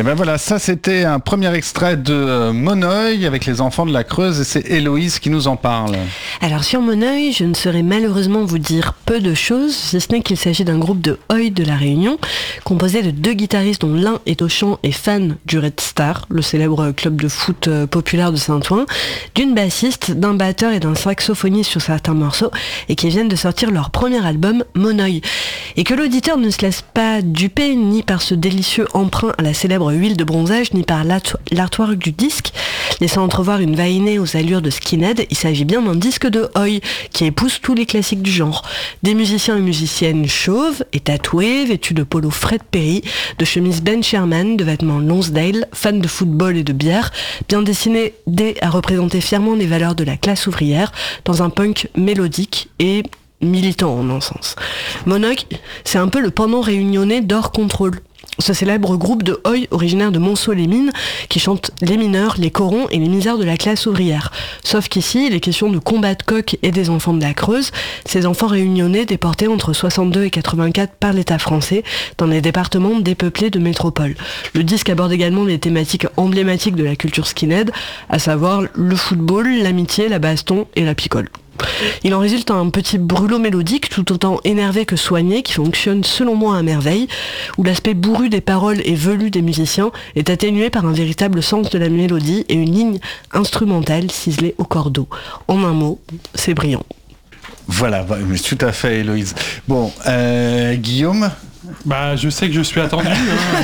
Et ben voilà, ça c'était un premier extrait de Moneuil avec les enfants de la Creuse et c'est Héloïse qui nous en parle. Alors sur Moneuil, je ne saurais malheureusement vous dire peu de choses, si ce n'est qu'il s'agit d'un groupe de Oi de la Réunion, composé de 2 guitaristes dont l'un est au chant et fan du Red Star, le célèbre club de foot populaire de Saint-Ouen, d'une bassiste, d'un batteur et d'un saxophoniste sur certains morceaux, et qui viennent de sortir leur premier album, Moneuil. Et que l'auditeur ne se laisse pas duper ni par ce délicieux emprunt à la célèbre huile de bronzage, ni par l'artwork du disque, laissant entrevoir une vainée aux allures de skinhead, il s'agit bien d'un disque de Oi, qui épouse tous les classiques du genre. Des musiciens et musiciennes chauves et tatoués, vêtus de polo Fred Perry, de chemises Ben Sherman, de vêtements Lonsdale, fans de football et de bière, bien dessinés à représenter fièrement les valeurs de la classe ouvrière, dans un punk mélodique et militant en un sens. Moneuil, c'est un peu le pendant réunionnais d'Hors Contrôle, ce célèbre groupe de Oi originaire de Monceau-les-Mines qui chante les mineurs, les corons et les misères de la classe ouvrière. Sauf qu'ici, il est question de combat de coq et des enfants de la Creuse, ces enfants réunionnais déportés entre 62 et 84 par l'État français dans les départements dépeuplés de métropole. Le disque aborde également les thématiques emblématiques de la culture skinhead, à savoir le football, l'amitié, la baston et la picole. Il en résulte un petit brûlot mélodique tout autant énervé que soigné qui fonctionne selon moi à merveille, où l'aspect bourru des paroles et velu des musiciens est atténué par un véritable sens de la mélodie et une ligne instrumentale ciselée au cordeau. En un mot, c'est brillant. Voilà, tout à fait Héloïse. Bon, Guillaume ? Bah, je sais que je suis attendu.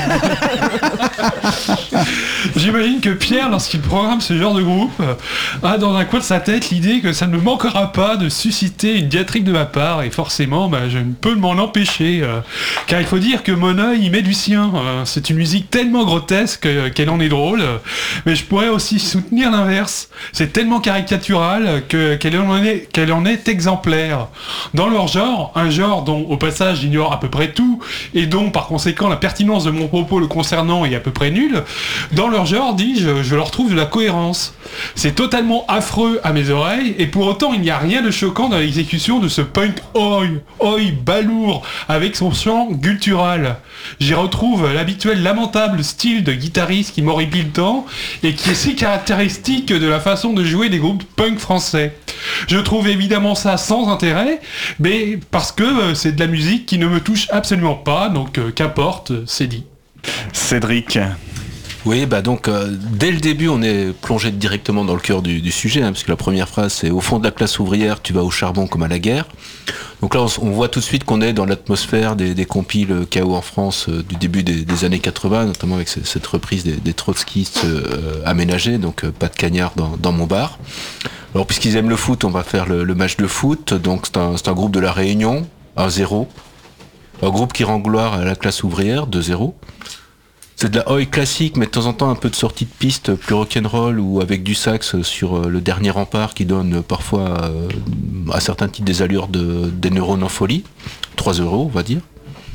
J'imagine que Pierre, lorsqu'il programme ce genre de groupe, a dans un coin de sa tête l'idée que ça ne manquera pas de susciter une diatribe de ma part, et forcément, je ne peux m'en empêcher. Car il faut dire que Moneuil, il met du sien. C'est une musique tellement grotesque qu'elle en est drôle, mais je pourrais aussi soutenir l'inverse. C'est tellement caricatural qu'elle en est exemplaire. Dans leur genre, un genre dont, au passage, j'ignore à peu près tout, et dont par conséquent la pertinence de mon propos le concernant est à peu près nulle, dans leur genre, dis-je, je leur trouve de la cohérence. C'est totalement affreux à mes oreilles, et pour autant il n'y a rien de choquant dans l'exécution de ce punk oi balourd, avec son chant guttural. J'y retrouve l'habituel lamentable style de guitariste qui m'horripile tant, et qui est si caractéristique de la façon de jouer des groupes punk français. Je trouve évidemment ça sans intérêt, mais parce que c'est de la musique qui ne me touche absolument pas, donc qu'importe, c'est dit. Cédric. Oui, donc dès le début, on est plongé directement dans le cœur du sujet, parce que la première phrase, c'est « Au fond de la classe ouvrière, tu vas au charbon comme à la guerre ». Donc là, on voit tout de suite qu'on est dans l'atmosphère des compiles Chaos en France du début des années 80, notamment avec cette reprise des trotskistes aménagés, donc pas de cagnard dans mon bar. Alors puisqu'ils aiment le foot, on va faire le match de foot, donc c'est un groupe de la Réunion, 1-0. Un groupe qui rend gloire à la classe ouvrière, 2-0. C'est de la Oi classique, mais de temps en temps un peu de sortie de piste plus rock'n'roll ou avec du sax sur le dernier rempart qui donne parfois à certains titres des allures des neurones en folie. 3 €, on va dire.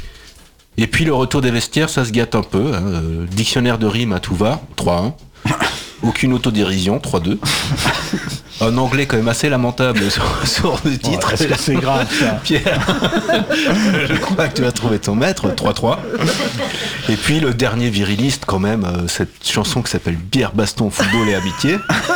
Et puis le retour des vestiaires, ça se gâte un peu. Dictionnaire de rimes à tout va, 3-1. Aucune autodérision, 3-2. Un anglais quand même assez lamentable sur le titre. Est-ce que c'est grave ça, Pierre? Je crois que tu vas trouver ton maître, 3-3. Et puis le dernier viriliste quand même, cette chanson qui s'appelle Bière, baston, football et amitié.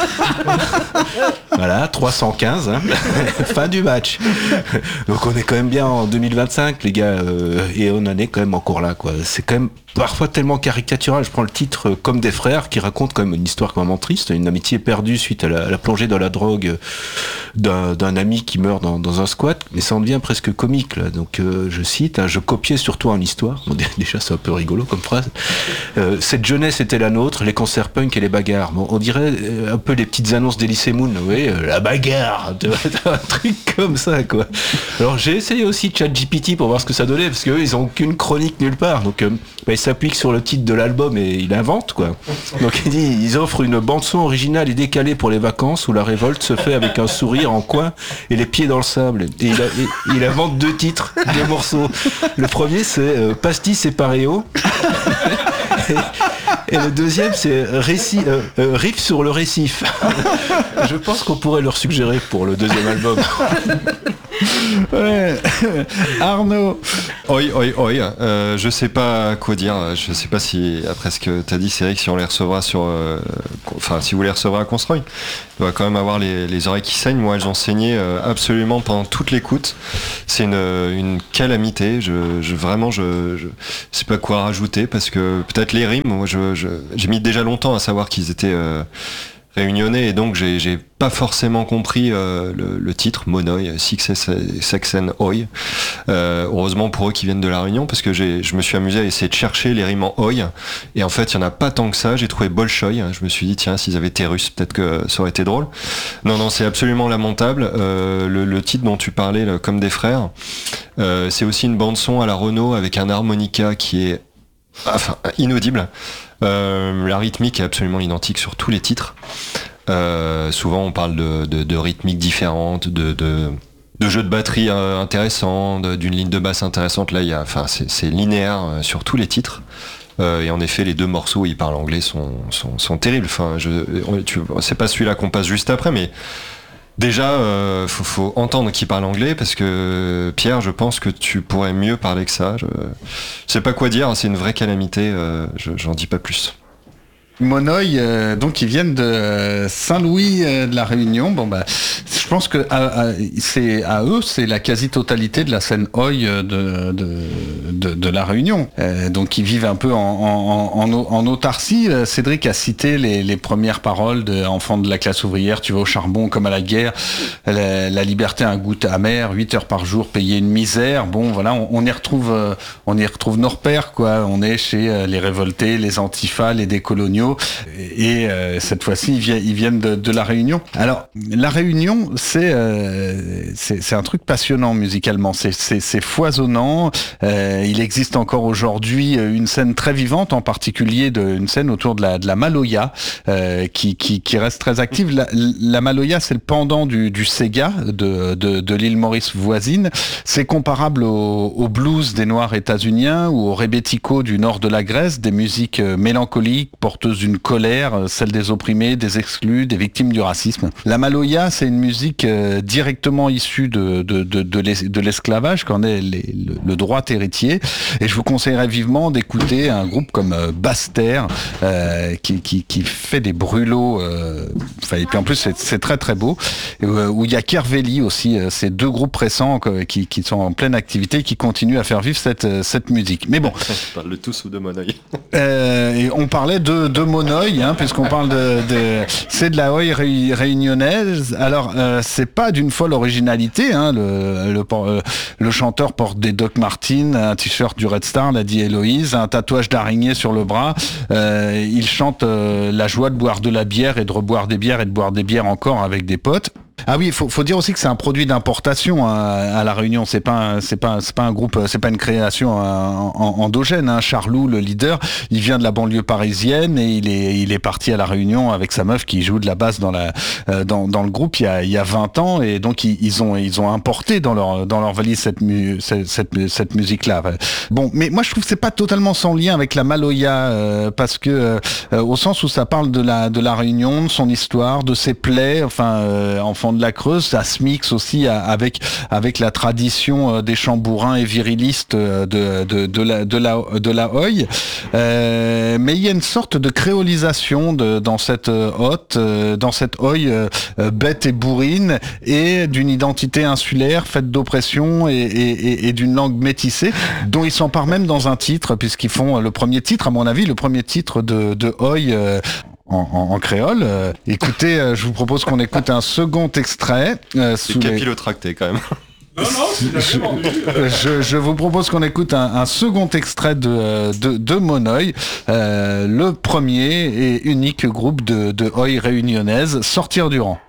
Voilà, 315, fin du match. Donc on est quand même bien en 2025 les gars, et on en est quand même encore là, quoi. C'est quand même parfois tellement caricatural. Je prends le titre Comme des frères, qui raconte quand même une histoire vraiment triste, une amitié perdue suite à la plongée dans la drogue d'un ami qui meurt dans un squat, mais ça en devient presque comique là. Donc je cite, je copiais surtout en histoire. Bon, déjà c'est un peu rigolo comme phrase. Cette jeunesse était la nôtre, les concerts punk et les bagarres. Bon, on dirait un peu les petites annonces d'Elysée Moon, vous voyez, la bagarre, un truc comme ça, quoi. Alors j'ai essayé aussi ChatGPT pour voir ce que ça donnait, parce qu'eux ils ont aucune chronique nulle part, donc il s'applique sur le titre de l'album et il invente, quoi. Donc il dit, ils offrent une bande-son originale et décalée pour les vacances où la révolte se fait avec un sourire en coin et les pieds dans le sable. Et il invente 2 titres, 2 morceaux. Le premier c'est Pastis et Paréo. Et le deuxième c'est Riff sur le récif. Je pense qu'on pourrait leur suggérer pour le deuxième album. Ouais. Arnaud. Oi, je sais pas quoi dire. Je sais pas si, après ce que t'as dit, Cédric, si on les recevra si vous les recevrez à Construy, il doit quand même avoir les oreilles qui saignent. Moi, elles ont saigné absolument pendant toute l'écoute. C'est une calamité. Vraiment, je sais pas quoi rajouter parce que peut-être les rimes. Moi, j'ai mis déjà longtemps à savoir qu'ils étaient réunionnais et donc j'ai pas forcément compris le titre Monoï, Six Saxen Oi. Heureusement pour eux qui viennent de la Réunion parce que je me suis amusé à essayer de chercher les rimes en Oi et en fait il y en a pas tant que ça. J'ai trouvé Bolchoï, je me suis dit tiens, s'ils avaient été russes peut-être que ça aurait été drôle. Non, c'est absolument lamentable. Le titre dont tu parlais, Comme des frères, c'est aussi une bande son à la Renault avec un harmonica qui est inaudible. La rythmique est absolument identique sur tous les titres. Souvent on parle de rythmiques différentes, de jeux de batterie intéressants, d'une ligne de basse intéressante. Là, c'est linéaire sur tous les titres. Et en effet, les deux morceaux où ils parlent anglais sont terribles. C'est pas celui-là qu'on passe juste après, mais déjà, faut entendre qu'il parle anglais parce que Pierre, je pense que tu pourrais mieux parler que ça. Je sais pas quoi dire, c'est une vraie calamité. J'en dis pas plus. Monoï, donc ils viennent de Saint-Louis de la Réunion. Bon je pense que c'est à eux, c'est la quasi-totalité de la scène Oi de la Réunion. Donc ils vivent un peu en autarcie. Cédric a cité les premières paroles de Enfants de la classe ouvrière, tu vas au charbon comme à la guerre, la liberté a un goût amer, 8 heures par jour, payer une misère. Bon voilà, on y retrouve nos repères quoi. On est chez les révoltés, les antifas, les décoloniaux. Et cette fois-ci ils viennent de la Réunion. Alors la Réunion c'est un truc passionnant musicalement, c'est foisonnant. Il existe encore aujourd'hui une scène très vivante, en particulier une scène autour de la Maloya qui reste très active. La Maloya c'est le pendant du Sega de l'île Maurice voisine. C'est comparable au blues des Noirs états-uniens ou au rebetiko du nord de la Grèce, des musiques mélancoliques porteuses d'une colère, celle des opprimés, des exclus, des victimes du racisme. La Maloya, c'est une musique directement issue de l'esclavage, qu'en est le droit héritier. Et je vous conseillerais vivement d'écouter un groupe comme Basse-Terre, qui fait des brûlots. Et puis en plus, c'est très très beau. Où il y a Kerveli aussi, ces deux groupes récents qui sont en pleine activité, qui continuent à faire vivre cette musique. Mais bon. On parle de tous ou de Monoï. Et on parlait de Monoï, puisqu'on parle c'est de la Oi réunionnaise. Alors c'est pas d'une folle originalité, le chanteur porte des Doc Martens, un t-shirt du Red Star, l'a dit Héloïse, un tatouage d'araignée sur le bras. Il chante la joie de boire de la bière et de reboire des bières et de boire des bières encore avec des potes. Ah oui, faut dire aussi que c'est un produit d'importation à la Réunion. C'est pas un groupe, c'est pas une création endogène. Charlou, le leader, il vient de la banlieue parisienne et il est parti à la Réunion avec sa meuf qui joue de la basse dans le groupe il y a 20 ans et donc ils ont importé dans leur valise cette musique là. Bon, mais moi je trouve que c'est pas totalement sans lien avec la Maloya parce que au sens où ça parle de la Réunion, de son histoire, de ses plaies, enfant de la Creuse, ça se mixe aussi avec la tradition des chants bourrins et virilistes de la Oi. Mais il y a une sorte de créolisation dans cette Oi bête et bourrine et d'une identité insulaire faite d'oppression et d'une langue métissée dont ils s'emparent même dans un titre puisqu'ils font le premier titre, à mon avis, le premier titre de Oi en créole. Écoutez, je vous propose qu'on écoute un second extrait. C'est capillotracté quand même. Je vous propose qu'on écoute un second extrait de Monoï, le premier et unique groupe de Oi réunionnaise, Sortir du rang.